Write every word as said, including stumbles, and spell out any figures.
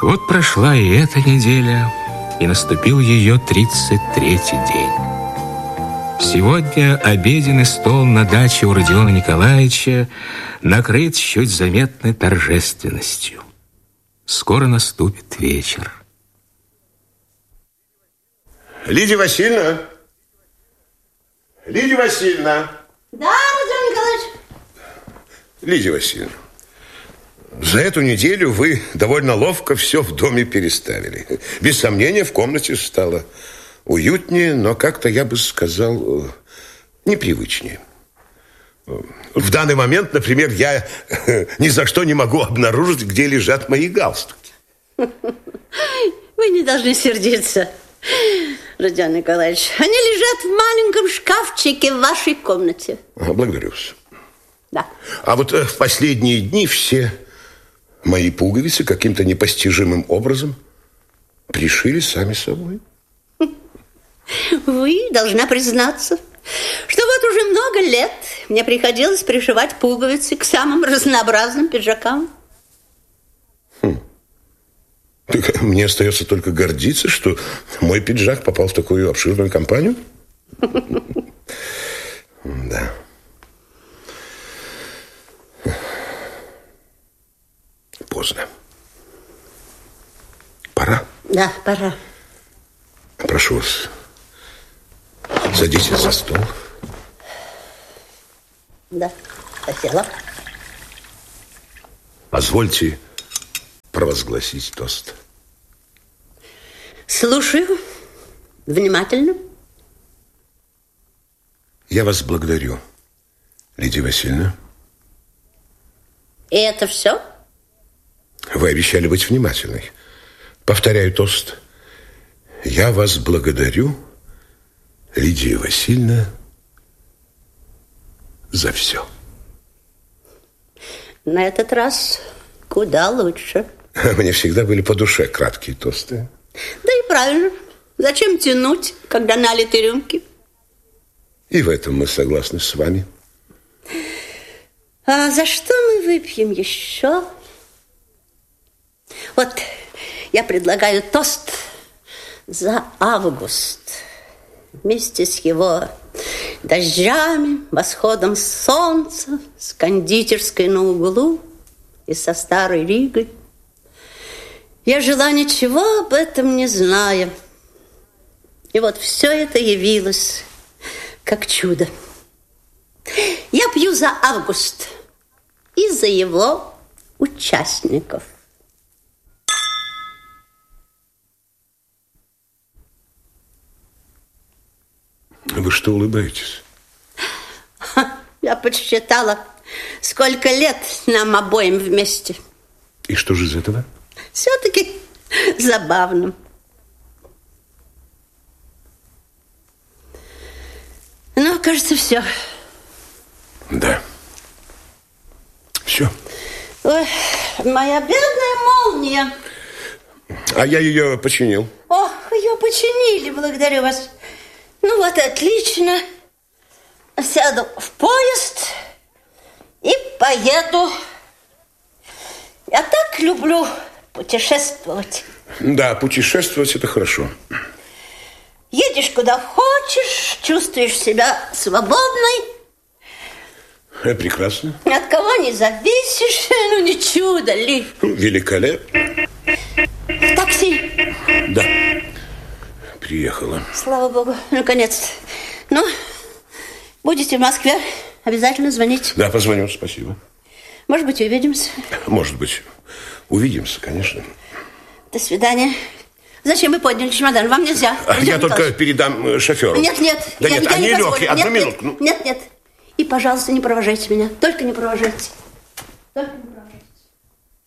Вот прошла и эта неделя, и наступил ее тридцать третий день. Сегодня обеденный стол на даче у Родиона Николаевича накрыт чуть заметной торжественностью. Скоро наступит вечер. Лидия Васильевна! Лидия Васильевна! Да, Родион Николаевич. Лидия Васильевна, за эту неделю вы довольно ловко все в доме переставили. Без сомнения, в комнате стало уютнее, но как-то, я бы сказал, непривычнее. В данный момент, например, я ни за что не могу обнаружить, где лежат мои галстуки. Вы не должны сердиться, Родион Николаевич. Они лежат в маленьком шкафчике в вашей комнате. Благодарю вас. Да. А вот в последние дни все мои пуговицы каким-то непостижимым образом пришили сами собой. Вы должна признаться, что вот уже много лет мне приходилось пришивать пуговицы к самым разнообразным пиджакам. Хм. Так мне остается только гордиться, что мой пиджак попал в такую обширную компанию. Да. Поздно. Пора? Да, пора. Прошу вас, садитесь за стол. Да, хотела. Позвольте провозгласить тост. Слушаю внимательно. Я вас благодарю, Лидия Васильевна. И это все? Вы обещали быть внимательной. Повторяю тост. Я вас благодарю, Лидия Васильевна, за все. На этот раз куда лучше. Мне всегда были по душе краткие тосты. Да и правильно. Зачем тянуть, когда налиты рюмки? И в этом мы согласны с вами. А за что мы выпьем еще? Вот я предлагаю тост за август. Вместе с его дождями, восходом солнца, с кондитерской на углу и со старой Ригой. Я жила ничего об этом не зная. И вот все это явилось как чудо. Я пью за август и за его участников. Вы что улыбаетесь? Я подсчитала, сколько лет нам обоим вместе. И что же из этого? Все-таки забавно. Ну, кажется, все. Да. Все. Ой, моя бедная молния. А я ее починил. Ох, ее починили, благодарю вас. Ну вот, отлично. Сяду в поезд и поеду. Я так люблю путешествовать. Да, путешествовать – это хорошо. Едешь куда хочешь, чувствуешь себя свободной. Это прекрасно. Ни от кого не зависишь. Ну, не чудо ли? Великолепно. В такси? Да. Приехала. Слава богу, наконец. Ну, будете в Москве, обязательно звоните. Да, позвоню, спасибо. Может быть, увидимся. Может быть, увидимся, конечно. До свидания. Зачем вы подняли чемодан? Вам нельзя. А я только передам шоферу. Нет, нет. Да я, нет, я они не легкие. Одну нет, минутку. Нет, нет, нет. И, пожалуйста, не провожайте меня. Только не провожайте. Только не провожайте.